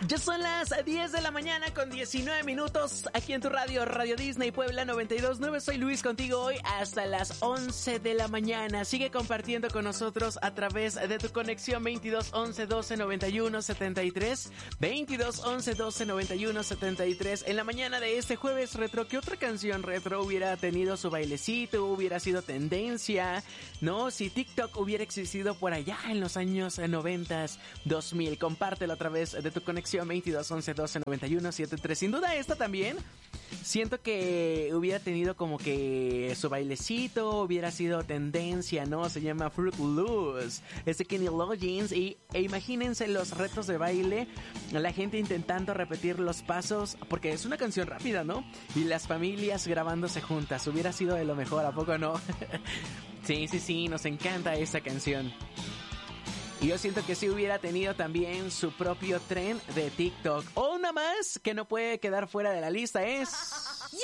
Ya son las 10 de la mañana con 19 minutos aquí en tu radio, Radio Disney Puebla 92.9. Soy Luis contigo hoy hasta las 11 de la mañana. Sigue compartiendo con nosotros a través de tu conexión 22 11 12 91 73. 22 11 12 91 73. En la mañana de este jueves retro, ¿qué otra canción retro hubiera tenido su bailecito, hubiera sido tendencia? No, si TikTok hubiera existido por allá en los años 90, 2000. Compártelo a través de tu conexión 22 11 12 91 73. Sin duda esta también siento que hubiera tenido como que su bailecito, hubiera sido tendencia, ¿no? Se llama Fruit Loose, es de Kenny Loggins e imagínense los retos de baile, la gente intentando repetir los pasos, porque es una canción rápida, ¿no? Y las familias grabándose juntas, hubiera sido de lo mejor, ¿a poco no? Sí, nos encanta esa canción. Y yo siento que sí hubiera tenido también su propio tren de TikTok. O una más que no puede quedar fuera de la lista es